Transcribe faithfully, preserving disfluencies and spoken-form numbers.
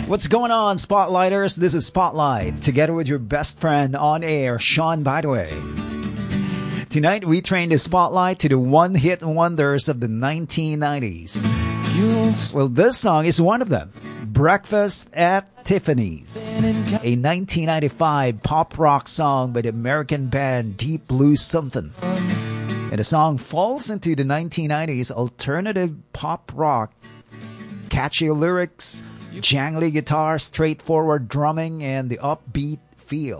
What's going on, Spotlighters? This is Spotlight, together with your best friend on air, Sean Bidway. Tonight, we train the Spotlight to the one-hit wonders of the nineteen nineties. Well, this song is one of them, Breakfast at Tiffany's, a nineteen ninety-five pop rock song by the American band Deep Blue Something. And the song falls into the nineteen nineties alternative pop rock, catchy lyrics, jangly guitar, straightforward drumming, and the upbeat feel.